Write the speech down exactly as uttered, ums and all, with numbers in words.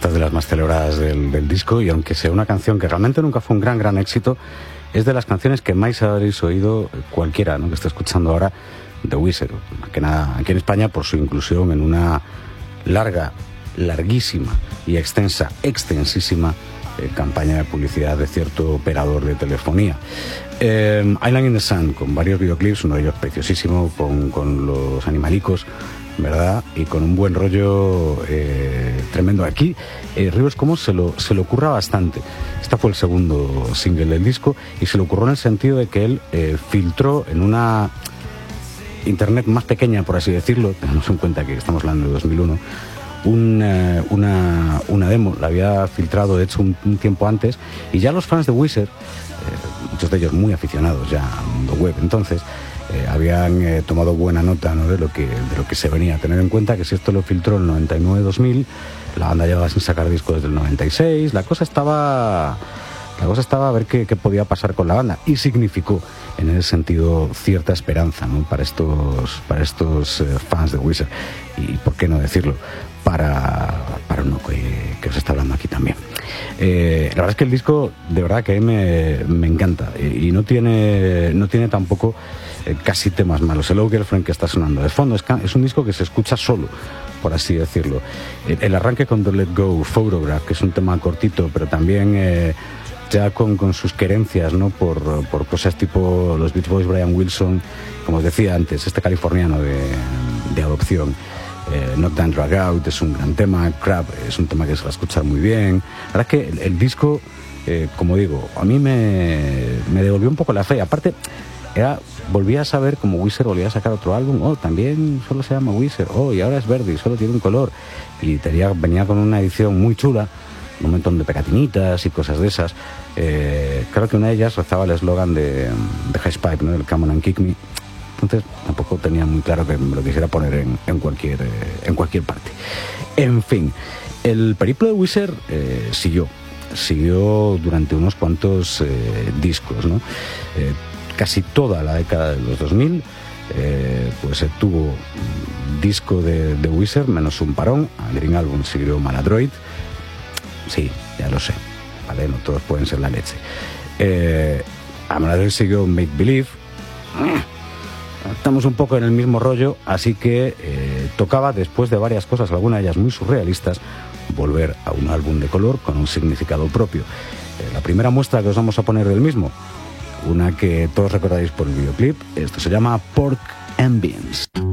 esta es de las más celebradas del, del disco, y aunque sea una canción que realmente nunca fue un gran, gran éxito, es de las canciones que más habréis oído cualquiera, ¿no?, que está escuchando ahora The Wizard, más que nada aquí en España, por su inclusión en una larga, larguísima y extensa, extensísima eh, campaña de publicidad de cierto operador de telefonía. Eh, Island in the Sun, con varios videoclips, uno de ellos preciosísimo, con, con los animalicos, ¿verdad? Y con un buen rollo eh, tremendo. Aquí eh, Rivers Cuomo se lo, se lo ocurra bastante. Este fue el segundo single del disco, y se le ocurrió en el sentido de que él eh, filtró en una internet más pequeña, por así decirlo, tenemos en cuenta que estamos hablando de dos mil uno, una, una, una demo, la había filtrado de hecho un, un tiempo antes, y ya los fans de Wizard, eh, muchos de ellos muy aficionados ya al mundo web entonces, Eh, habían eh, tomado buena nota, ¿no?, de lo que de lo que se venía. A tener en cuenta que si esto lo filtró en el noventa y nueve dos mil, la banda llevaba sin sacar discos desde el noventa y seis, la cosa estaba la cosa estaba a ver qué, qué podía pasar con la banda, y significó en ese sentido cierta esperanza, ¿no?, para estos para estos eh, fans de Wizard, y por qué no decirlo, para, para uno que, que os está hablando aquí también. Eh, la verdad es que el disco de verdad que a mí me, me encanta, y, y no tiene no tiene tampoco eh, casi temas malos. El Hello Girlfriend, que está sonando de fondo, es, es un disco que se escucha solo, por así decirlo. El, el arranque con The Let Go, Photograph, que es un tema cortito, pero también eh, ya con, con sus querencias, ¿no?, por, por cosas tipo los Beach Boys, Brian Wilson, como os decía antes, este californiano de, de adopción. Eh, Knock Down Drag Out es un gran tema, Crab es un tema que se va a escuchar muy bien. La verdad es que el, el disco, eh, como digo, a mí me, me devolvió un poco la fe. Aparte, era, volvía a saber como Wizard volvía a sacar otro álbum, oh, también solo se llama Wizard, oh, y ahora es verde y solo tiene un color, y tenía, venía con una edición muy chula, un montón de pegatinitas y cosas de esas. Eh, creo que una de ellas rezaba el eslogan de, de High Pipe, ¿no?, el Come on and Kick Me. Entonces tampoco tenía muy claro que me lo quisiera poner en, en, cualquier, eh, en cualquier parte. En fin, el periplo de Wizard eh, siguió, siguió durante unos cuantos eh, discos, ¿no? Eh, casi toda la década de los dos mil, eh, pues eh, tuvo disco de, de Wizard, menos un parón. A Green Album siguió Maladroid. Sí, ya lo sé, ¿vale? No todos pueden ser la leche. Eh, a Maladroid siguió Make Believe. Estamos un poco en el mismo rollo, así que eh, tocaba, después de varias cosas, algunas de ellas muy surrealistas, volver a un álbum de color con un significado propio. Eh, la primera muestra que os vamos a poner del mismo, una que todos recordaréis por el videoclip, esto se llama Pork and Beans.